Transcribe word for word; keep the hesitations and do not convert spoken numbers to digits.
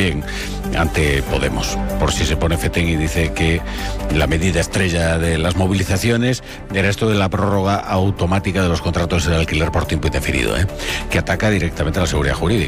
también ante Podemos, por si se pone fetén y dice que la medida estrella de las movilizaciones era esto de la prórroga automática de los contratos de alquiler por tiempo indefinido, ¿eh? que ataca directamente a la seguridad jurídica.